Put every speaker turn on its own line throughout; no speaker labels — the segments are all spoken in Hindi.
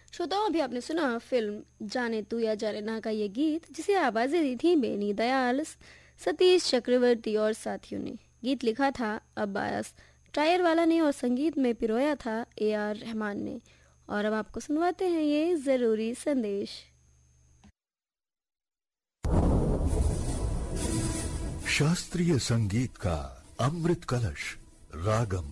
श्रोताओं, अभी आपने सुना फिल्म जाने तू या जाने ना का ये गीत, जिसे आवाजें दी थी बेनी दयाल, सतीश चक्रवर्ती और साथियों ने। गीत लिखा था अब्बास टायरवाला ने और संगीत में पिरोया था AR रहमान ने। और अब आपको सुनवाते हैं ये जरूरी संदेश।
शास्त्रीय संगीत का अमृत कलश रागम,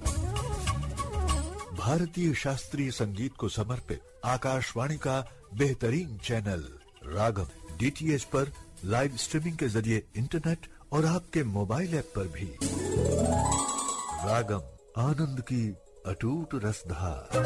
भारतीय शास्त्रीय संगीत को समर्पित आकाशवाणी का बेहतरीन चैनल रागम DTH पर लाइव स्ट्रीमिंग के जरिए इंटरनेट और आपके मोबाइल ऐप पर भी। रागम, आनंद की अटूट रसधार।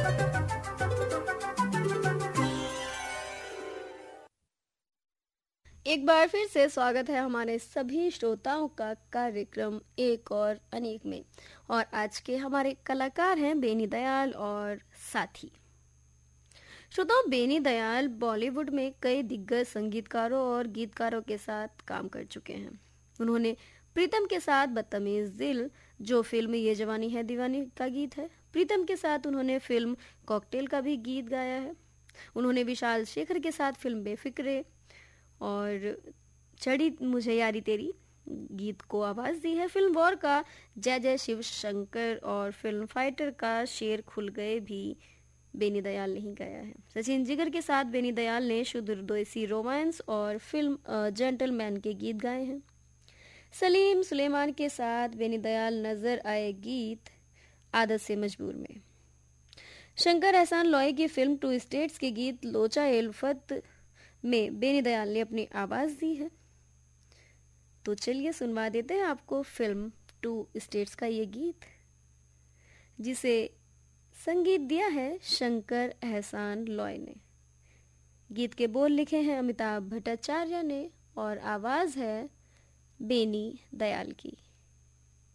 एक बार फिर से स्वागत है हमारे सभी श्रोताओं का कार्यक्रम एक और अनेक में। और आज के हमारे कलाकार हैं बेनी दयाल और साथी। श्रोताओं, बेनी दयाल बॉलीवुड में कई दिग्गज संगीतकारों और गीतकारों के साथ काम कर चुके हैं। उन्होंने प्रीतम के साथ बदतमीज दिल, जो फिल्म ये जवानी है दीवानी का गीत है, प्रीतम के साथ उन्होंने फिल्म कॉकटेल का भी गीत गाया है। उन्होंने विशाल शेखर के साथ फिल्म बेफिक्रे और चढ़ी मुझे यारी तेरी गीत को आवाज दी है। फिल्म वॉर का जय जय शिव शंकर और फिल्म फाइटर का शेर खुल गए भी बेनी दयाल ने ही गाया है। सचिन जिगर के साथ बेनी दयाल ने शुद्ध रोमांस और फिल्म जेंटलमैन के गीत गाए हैं। सलीम सुलेमान के साथ बेनी दयाल नजर आए गीत आदत से मजबूर में। शंकर एहसान लॉय की फिल्म टू स्टेट्स के गीत लोचा एल्फत में बेनी दयाल ने अपनी आवाज दी है। तो चलिए सुनवा देते हैं आपको फिल्म टू स्टेट्स का ये गीत, जिसे संगीत दिया है शंकर एहसान लॉय ने। गीत के बोल लिखे हैं अमिताभ भट्टाचार्य ने और आवाज है बेनी दयाल की।